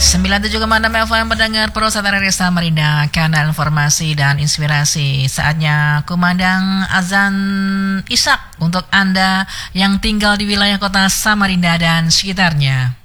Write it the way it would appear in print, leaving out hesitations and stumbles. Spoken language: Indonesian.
97,6 FM mendengar Prosata Radio Samarinda, kanal informasi dan inspirasi. Saatnya kumandang azan Isya untuk Anda yang tinggal di wilayah kota Samarinda dan sekitarnya.